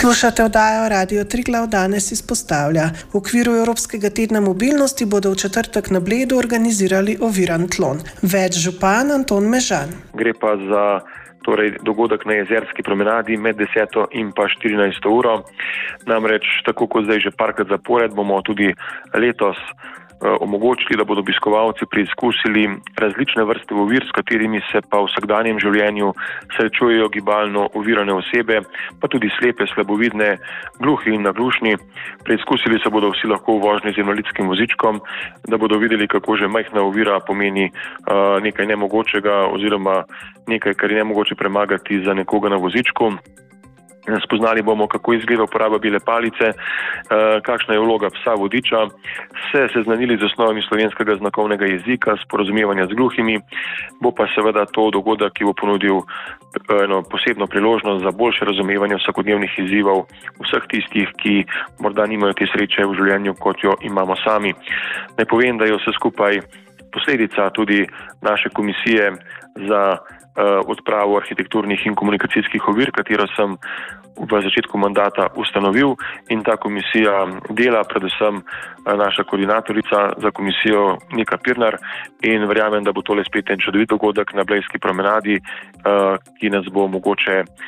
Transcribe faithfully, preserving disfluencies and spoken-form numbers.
Poslušate oddajo Radio Triglav danes izpostavlja. V okviru Evropskega tedna mobilnosti bodo v četrtek na Bledu organizirali oviran tlon. Več župan Anton Mežan. Gre pa za torej, dogodek na Jezerski promenadi med deseto in pa štirinajsto uro. Namreč, tako kot zdaj že parkrat zapored, bomo tudi letos omogočili, da bodo obiskovalci preizkusili različne vrste ovir, s katerimi se pa v vsakdanjem življenju srečujejo gibalno ovirane osebe, pa tudi slepe, slabovidne, gluhi in naglušni. Preizkusili se bodo vsi lahko v vožnji z invalidskim vozičkom, da bodo videli, kako že majhna ovira pomeni uh, nekaj nemogočega oziroma nekaj, kar je nemogoče premagati za nekoga na vozičku. Spoznali bomo, kako izgleda uporaba bele palice, kakšna je vloga psa vodiča, se seznanili z osnovami slovenskega znakovnega jezika, sporazumevanja z gluhimi, bo pa seveda to dogodek, ki bo ponudil eno posebno priložnost za boljše razumevanje vsakodnevnih izzivov vseh tistih, ki morda nimajo te sreče v življenju, kot jo imamo sami. Naj povem, da je vse skupaj posledica tudi naše komisije za odpravo arhitekturnih in komunikacijskih ovir, katero sem v začetku mandata ustanovil, in ta komisija dela, predvsem naša koordinatorica za komisijo Nika Pirnar, in verjamem, da bo tole spet en čudovit dogodek na Blejski promenadi, ki nas bo mogoče